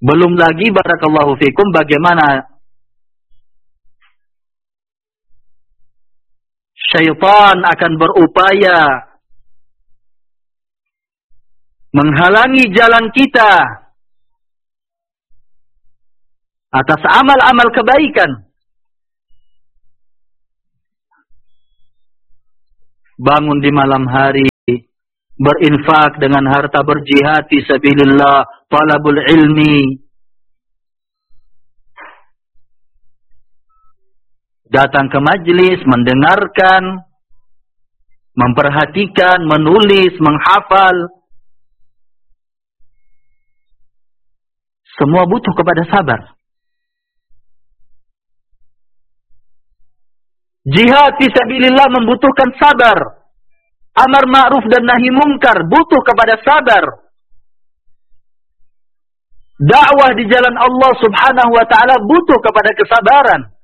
Belum lagi barakallahu fikum bagaimana syaitan akan berupaya menghalangi jalan kita atas amal-amal kebaikan. Bangun di malam hari, berinfak dengan harta, berjihad fi sabilillah, talabul ilmi. Datang ke majlis, mendengarkan, memperhatikan, menulis, menghafal. Semua butuh kepada sabar. Jihad fi sabilillah membutuhkan sabar. Amar ma'ruf dan nahi mungkar butuh kepada sabar. Dakwah di jalan Allah Subhanahu wa taala butuh kepada kesabaran.